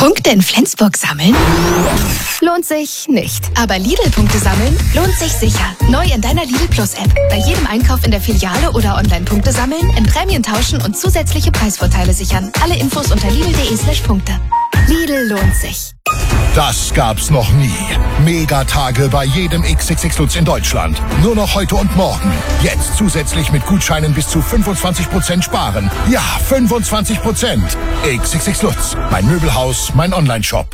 Punkte in Flensburg sammeln? Lohnt sich nicht. Aber Lidl-Punkte sammeln lohnt sich sicher. Neu in deiner Lidl Plus-App. Bei jedem Einkauf in der Filiale oder online Punkte sammeln, in Prämien tauschen und zusätzliche Preisvorteile sichern. Alle Infos unter lidl.de/Punkte. Lidl lohnt sich. Das gab's noch nie. Megatage bei jedem XXX Lutz in Deutschland. Nur noch heute und morgen. Jetzt zusätzlich mit Gutscheinen bis zu 25% sparen. Ja, 25%. XXX Lutz. Mein Möbelhaus, mein Onlineshop.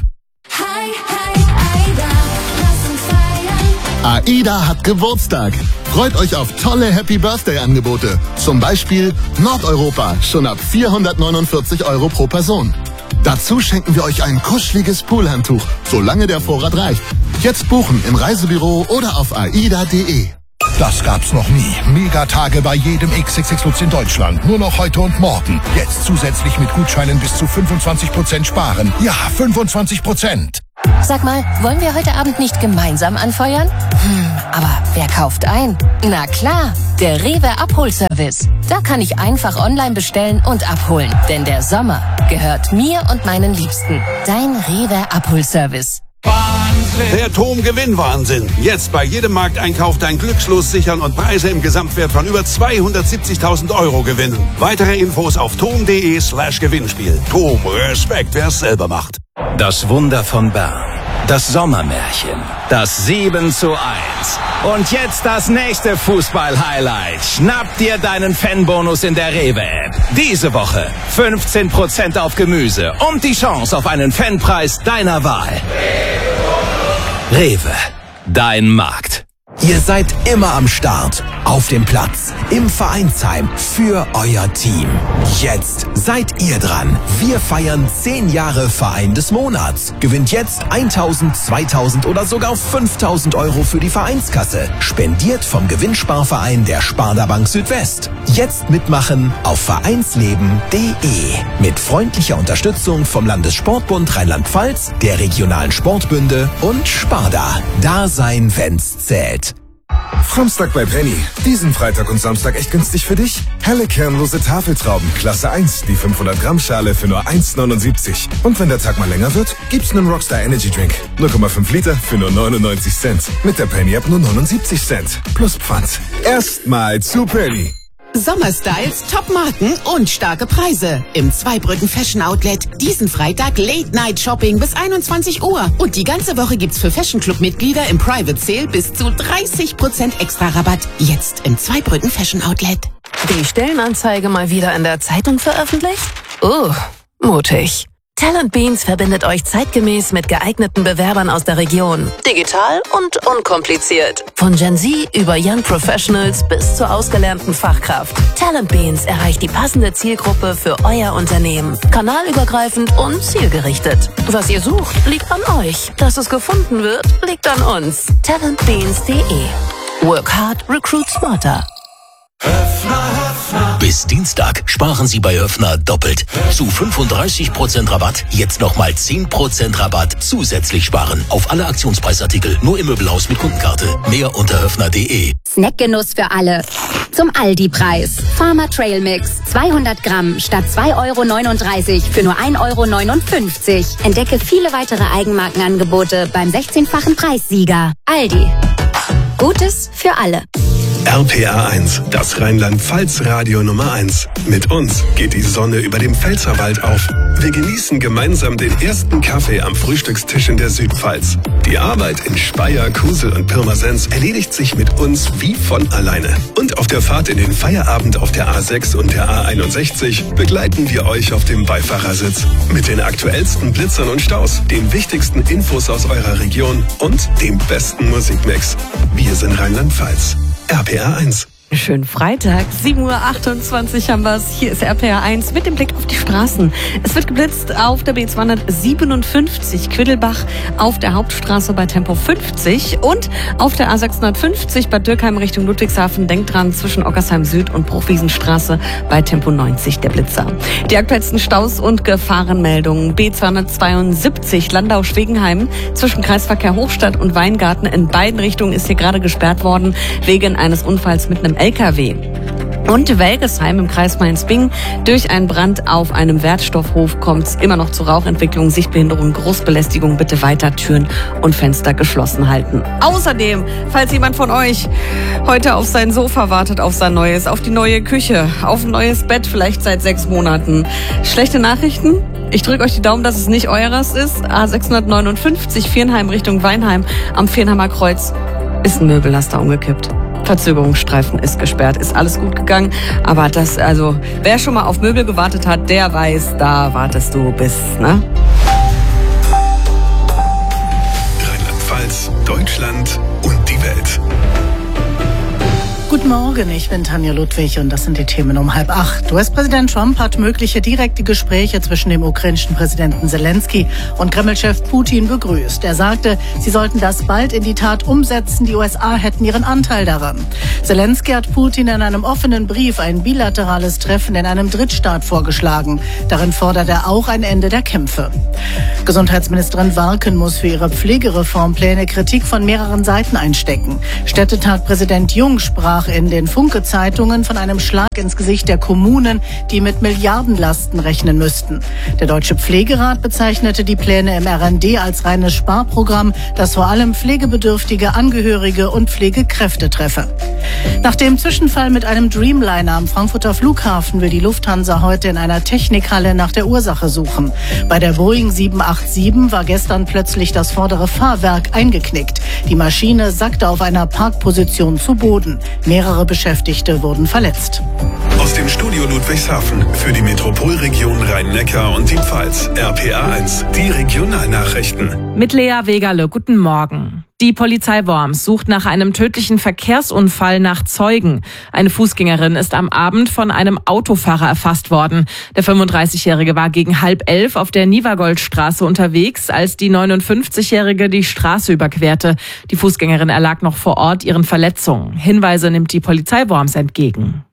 AIDA hat Geburtstag. Freut euch auf tolle Happy Birthday Angebote. Zum Beispiel Nordeuropa, schon ab 449 € pro Person. Dazu schenken wir euch ein kuscheliges Poolhandtuch, solange der Vorrat reicht. Jetzt buchen im Reisebüro oder auf aida.de. Das gab's noch nie. Megatage bei jedem XXX Lutz in Deutschland. Nur noch heute und morgen. Jetzt zusätzlich mit Gutscheinen bis zu 25% sparen. Ja, 25%. Sag mal, wollen wir heute Abend nicht gemeinsam anfeuern? Aber wer kauft ein? Na klar, der Rewe Abholservice. Da kann ich einfach online bestellen und abholen. Denn der Sommer gehört mir und meinen Liebsten. Dein Rewe Abholservice. Wahnsinn. Der TOM-Gewinnwahnsinn. Jetzt bei jedem Markteinkauf dein Glückslos sichern und Preise im Gesamtwert von über 270.000 € gewinnen. Weitere Infos auf tom.de/Gewinnspiel. TOM, Respekt, wer es selber macht. Das Wunder von Bern. Das Sommermärchen. Das 7:1. Und jetzt das nächste Fußball-Highlight. Schnapp dir deinen Fanbonus in der Rewe-App. Diese Woche 15% auf Gemüse und die Chance auf einen Fanpreis deiner Wahl. Rewe, dein Markt. Ihr seid immer am Start, auf dem Platz, im Vereinsheim, für euer Team. Jetzt seid ihr dran. Wir feiern 10 Jahre Verein des Monats. Gewinnt jetzt 1.000, 2.000 oder sogar 5.000 € für die Vereinskasse. Spendiert vom Gewinnsparverein der Sparda Bank Südwest. Jetzt mitmachen auf vereinsleben.de. Mit freundlicher Unterstützung vom Landessportbund Rheinland-Pfalz, der regionalen Sportbünde und Sparda. Da sein, wenn's zählt. Samstag bei Penny. Diesen Freitag und Samstag echt günstig für dich. Helle kernlose Tafeltrauben, Klasse 1, die 500 Gramm Schale für nur 1,79. Und wenn der Tag mal länger wird, gibt's einen Rockstar Energy Drink. 0,5 Liter für nur 99 Cent. Mit der Penny App nur 79 Cent. Plus Pfand. Erstmal zu Penny. Sommerstyles, Top-Marken und starke Preise. Im Zweibrücken Fashion Outlet diesen Freitag Late-Night-Shopping bis 21 Uhr. Und die ganze Woche gibt's für Fashion Club-Mitglieder im Private Sale bis zu 30% extra Rabatt. Jetzt im Zweibrücken Fashion Outlet. Die Stellenanzeige mal wieder in der Zeitung veröffentlicht? Mutig. Talent Beans verbindet euch zeitgemäß mit geeigneten Bewerbern aus der Region. Digital und unkompliziert. Von Gen Z über Young Professionals bis zur ausgelernten Fachkraft. Talent Beans erreicht die passende Zielgruppe für euer Unternehmen. Kanalübergreifend und zielgerichtet. Was ihr sucht, liegt an euch. Dass es gefunden wird, liegt an uns. talentbeans.de. Work hard, recruit smarter. Bis Dienstag sparen Sie bei Höfner doppelt. Zu 35% Rabatt, jetzt nochmal 10% Rabatt zusätzlich sparen. Auf alle Aktionspreisartikel, nur im Möbelhaus mit Kundenkarte. Mehr unter höfner.de. Snackgenuss für alle. Zum Aldi-Preis. Farmer Trail Mix. 200 Gramm statt 2,39 € für nur 1,59 €. Entdecke viele weitere Eigenmarkenangebote beim 16-fachen Preissieger. Aldi. Gutes für alle. RPA 1, das Rheinland-Pfalz-Radio Nummer 1. Mit uns geht die Sonne über dem Pfälzerwald auf. Wir genießen gemeinsam den ersten Kaffee am Frühstückstisch in der Südpfalz. Die Arbeit in Speyer, Kusel und Pirmasens erledigt sich mit uns wie von alleine. Und auf der Fahrt in den Feierabend auf der A6 und der A61 begleiten wir euch auf dem Beifahrersitz. Mit den aktuellsten Blitzern und Staus, den wichtigsten Infos aus eurer Region und dem besten Musikmix. Wir sind Rheinland-Pfalz. RPA 1. Schönen Freitag, 7:28 Uhr haben wir es. Hier ist RPA 1 mit dem Blick auf die Straßen. Es wird geblitzt auf der B257 Quiddelbach, auf der Hauptstraße bei Tempo 50 und auf der A650 Bad Dürkheim Richtung Ludwigshafen. Denkt dran, zwischen Ockersheim Süd und Bruchwiesenstraße bei Tempo 90 der Blitzer. Die aktuellsten Staus und Gefahrenmeldungen. B272 Landau-Schwegenheim zwischen Kreisverkehr Hochstadt und Weingarten in beiden Richtungen ist hier gerade gesperrt worden wegen eines Unfalls mit einem LKW. Und Welgesheim im Kreis Mainz-Bingen. Durch einen Brand auf einem Wertstoffhof kommt es immer noch zu Rauchentwicklung, Sichtbehinderung, Großbelästigung. Bitte weiter Türen und Fenster geschlossen halten. Außerdem, falls jemand von euch heute auf sein Sofa wartet, auf sein neues, auf die neue Küche, auf ein neues Bett, vielleicht seit 6 Monaten. Schlechte Nachrichten? Ich drücke euch die Daumen, dass es nicht eures ist. A659 Viernheim Richtung Weinheim am Viernheimer Kreuz ist ein Möbellaster umgekippt. Verzögerungsstreifen ist gesperrt, ist alles gut gegangen. Aber wer schon mal auf Möbel gewartet hat, der weiß, da wartest du bis, ne? Rheinland-Pfalz, Deutschland und die Welt. Guten Morgen, ich bin Tanja Ludwig und das sind die Themen um 7:30. US-Präsident Trump hat mögliche direkte Gespräche zwischen dem ukrainischen Präsidenten Zelensky und Kreml-Chef Putin begrüßt. Er sagte, sie sollten das bald in die Tat umsetzen, die USA hätten ihren Anteil daran. Zelensky hat Putin in einem offenen Brief ein bilaterales Treffen in einem Drittstaat vorgeschlagen. Darin fordert er auch ein Ende der Kämpfe. Gesundheitsministerin Warken muss für ihre Pflegereformpläne Kritik von mehreren Seiten einstecken. Städtetagpräsident Jung sprach in den Funke-Zeitungen von einem Schlag ins Gesicht der Kommunen, die mit Milliardenlasten rechnen müssten. Der Deutsche Pflegerat bezeichnete die Pläne im RND als reines Sparprogramm, das vor allem pflegebedürftige Angehörige und Pflegekräfte treffe. Nach dem Zwischenfall mit einem Dreamliner am Frankfurter Flughafen will die Lufthansa heute in einer Technikhalle nach der Ursache suchen. Bei der Boeing 787 war gestern plötzlich das vordere Fahrwerk eingeknickt. Die Maschine sackte auf einer Parkposition zu Boden. Mehrere Beschäftigte wurden verletzt. Aus dem Studio Ludwigshafen für die Metropolregion Rhein-Neckar und die Pfalz. RPA1, die Regionalnachrichten. Mit Lea Wegerle, guten Morgen. Die Polizei Worms sucht nach einem tödlichen Verkehrsunfall nach Zeugen. Eine Fußgängerin ist am Abend von einem Autofahrer erfasst worden. Der 35-Jährige war gegen 10:30 auf der Niedergoldstraße unterwegs, als die 59-Jährige die Straße überquerte. Die Fußgängerin erlag noch vor Ort ihren Verletzungen. Hinweise nimmt die Polizei Worms entgegen.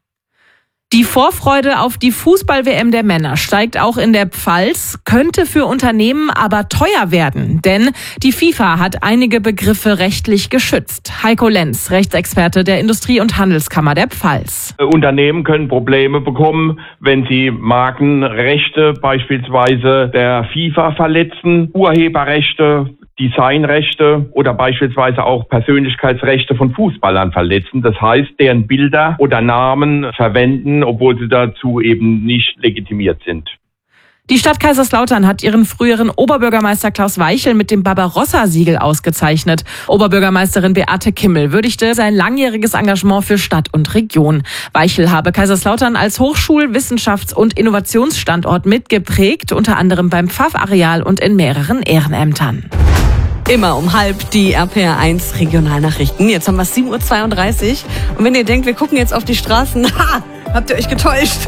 Die Vorfreude auf die Fußball-WM der Männer steigt auch in der Pfalz, könnte für Unternehmen aber teuer werden, denn die FIFA hat einige Begriffe rechtlich geschützt. Heiko Lenz, Rechtsexperte der Industrie- und Handelskammer der Pfalz. Unternehmen können Probleme bekommen, wenn sie Markenrechte beispielsweise der FIFA verletzen, Urheberrechte, Designrechte oder beispielsweise auch Persönlichkeitsrechte von Fußballern verletzen. Das heißt, deren Bilder oder Namen verwenden, obwohl sie dazu eben nicht legitimiert sind. Die Stadt Kaiserslautern hat ihren früheren Oberbürgermeister Klaus Weichel mit dem Barbarossa-Siegel ausgezeichnet. Oberbürgermeisterin Beate Kimmel würdigte sein langjähriges Engagement für Stadt und Region. Weichel habe Kaiserslautern als Hochschul-, Wissenschafts- und Innovationsstandort mitgeprägt, unter anderem beim Pfaff-Areal und in mehreren Ehrenämtern. Immer um 7:30 die RPR1 Regionalnachrichten. Jetzt haben wir 7:32 Uhr. Und wenn ihr denkt, wir gucken jetzt auf die Straßen, habt ihr euch getäuscht.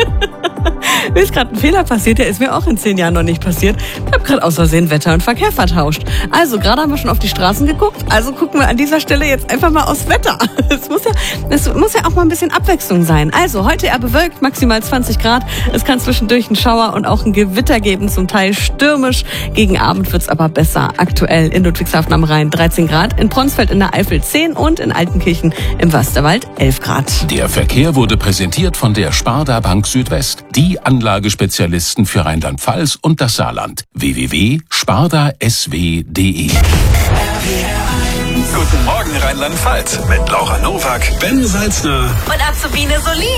Mir ist gerade ein Fehler passiert, der ist mir auch in 10 Jahren noch nicht passiert. Ich habe gerade aus Versehen Wetter und Verkehr vertauscht. Also, gerade haben wir schon auf die Straßen geguckt, also gucken wir an dieser Stelle jetzt einfach mal aufs Wetter. Es muss ja auch mal ein bisschen Abwechslung sein. Also, heute eher bewölkt, maximal 20 Grad. Es kann zwischendurch einen Schauer und auch ein Gewitter geben, zum Teil stürmisch. Gegen Abend wird's aber besser. Aktuell in Ludwigshafen am Rhein 13 Grad, in Pronsfeld in der Eifel 10 und in Altenkirchen im Westerwald 11 Grad. Der Verkehr wurde präsentiert von der Sparda Bank Südwest, die Anlagespezialisten für Rheinland-Pfalz und das Saarland. www.spardasw.de. Guten Morgen Rheinland-Pfalz mit Laura Nowak, Ben Salzner und Azubine Solin.